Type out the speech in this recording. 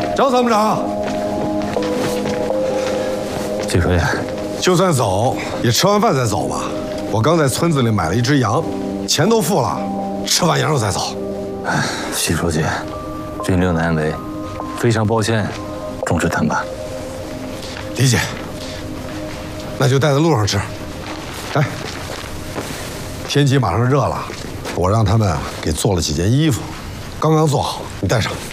赵参谋长， 季书记， 就算走，也吃完饭再走吧。我刚在村子里买了一只羊，钱都付了，吃完羊肉再走。 季书记，军令难违，非常抱歉，重视谈判。 理解。那就带在路上吃。哎，天气马上热了，我让他们给做了几件衣服，刚刚做好，你带上。